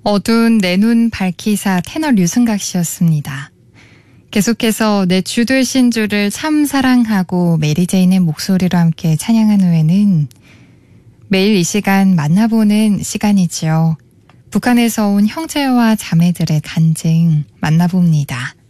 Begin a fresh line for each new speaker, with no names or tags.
어두운 내 눈 밝히사 테너 류승각 씨였습니다. 계속해서 내 주 되신 주를 참 사랑하고 메리제인의 목소리로 함께 찬양한 후에는 매일 이 시간 만나보는 시간이지요. 북한에서 온 형제와 자매들의 간증 만나봅니다.